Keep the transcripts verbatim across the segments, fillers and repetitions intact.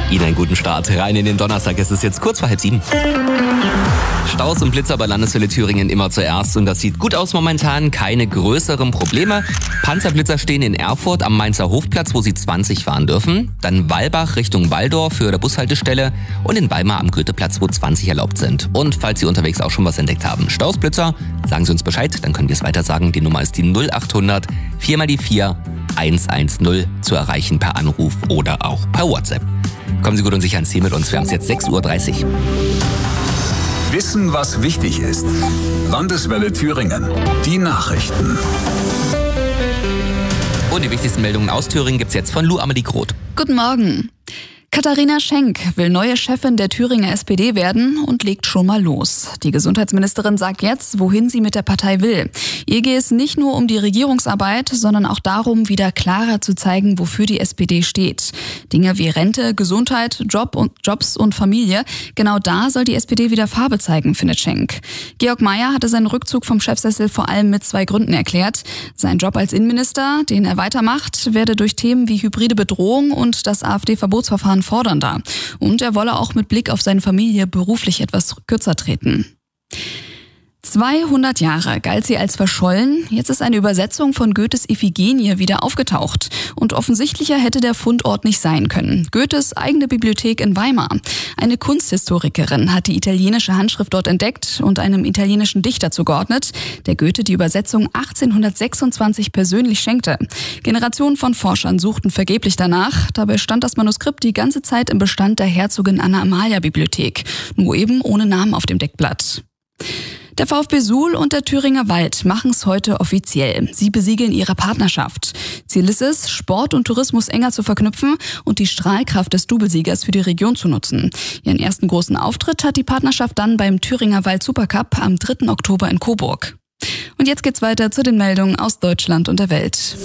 Ihnen einen guten Start rein in den Donnerstag. Es ist jetzt kurz vor halb sieben. Staus und Blitzer bei Landeshölle Thüringen immer zuerst und das sieht gut aus momentan. Keine größeren Probleme. Panzerblitzer stehen in Erfurt am Mainzer Hofplatz, wo Sie zwanzig fahren dürfen. Dann Walbach Richtung Walldorf für der Bushaltestelle und in Weimar am Goetheplatz, wo zwanzig erlaubt sind. Und falls Sie unterwegs auch schon was entdeckt haben, Staus, Blitzer, sagen Sie uns Bescheid, dann können wir es weiter sagen. Die Nummer ist die null achthundert vier mal die vier eins eins null zu erreichen per Anruf oder auch per WhatsApp. Kommen Sie gut und sicher ans Ziel mit uns. Wir haben es jetzt sechs Uhr dreißig. Wissen, was wichtig ist. Landeswelle Thüringen. Die Nachrichten. Und die wichtigsten Meldungen aus Thüringen gibt's jetzt von Lou Amelie Groth. Guten Morgen. Katharina Schenk will neue Chefin der Thüringer S P D werden und legt schon mal los. Die Gesundheitsministerin sagt jetzt, wohin sie mit der Partei will. Ihr geht es nicht nur um die Regierungsarbeit, sondern auch darum, wieder klarer zu zeigen, wofür die S P D steht. Dinge wie Rente, Gesundheit, Job und Jobs und Familie. Genau da soll die S P D wieder Farbe zeigen, findet Schenk. Georg Mayer hatte seinen Rückzug vom Chefsessel vor allem mit zwei Gründen erklärt. Sein Job als Innenminister, den er weitermacht, werde durch Themen wie hybride Bedrohung und das AfD-Verbotsverfahren fordernder. Und er wolle auch mit Blick auf seine Familie beruflich etwas kürzer treten. zweihundert Jahre galt sie als verschollen. Jetzt ist eine Übersetzung von Goethes Iphigenie wieder aufgetaucht. Und offensichtlicher hätte der Fundort nicht sein können. Goethes eigene Bibliothek in Weimar. Eine Kunsthistorikerin hat die italienische Handschrift dort entdeckt und einem italienischen Dichter zugeordnet, der Goethe die Übersetzung achtzehnhundertsechsundzwanzig persönlich schenkte. Generationen von Forschern suchten vergeblich danach. Dabei stand das Manuskript die ganze Zeit im Bestand der Herzogin Anna Amalia Bibliothek. Nur eben ohne Namen auf dem Deckblatt. Der VfB Suhl und der Thüringer Wald machen es heute offiziell. Sie besiegeln ihre Partnerschaft. Ziel ist es, Sport und Tourismus enger zu verknüpfen und die Strahlkraft des Doublesiegers für die Region zu nutzen. Ihren ersten großen Auftritt hat die Partnerschaft dann beim Thüringer Wald Supercup am dritten Oktober in Coburg. Und jetzt geht's weiter zu den Meldungen aus Deutschland und der Welt.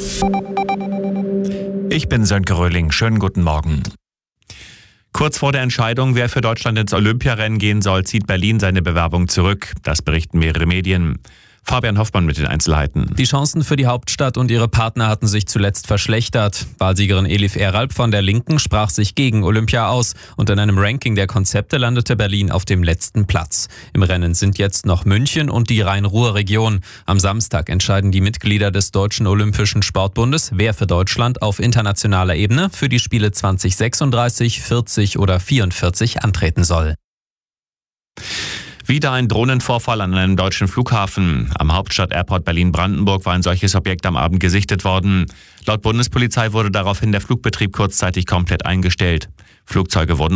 Ich bin Sönke Röhling. Schönen guten Morgen. Kurz vor der Entscheidung, wer für Deutschland ins Olympiarennen gehen soll, zieht Berlin seine Bewerbung zurück. Das berichten mehrere Medien. Fabian Hoffmann mit den Einzelheiten. Die Chancen für die Hauptstadt und ihre Partner hatten sich zuletzt verschlechtert. Wahlsiegerin Elif Eralp von der Linken sprach sich gegen Olympia aus und in einem Ranking der Konzepte landete Berlin auf dem letzten Platz. Im Rennen sind jetzt noch München und die Rhein-Ruhr-Region. Am Samstag entscheiden die Mitglieder des Deutschen Olympischen Sportbundes, wer für Deutschland auf internationaler Ebene für die Spiele zwanzig sechsunddreißig, vierzig oder vierundvierzig antreten soll. Wieder ein Drohnenvorfall an einem deutschen Flughafen. Am Hauptstadt-Airport Berlin-Brandenburg war ein solches Objekt am Abend gesichtet worden. Laut Bundespolizei wurde daraufhin der Flugbetrieb kurzzeitig komplett eingestellt. Flugzeuge wurden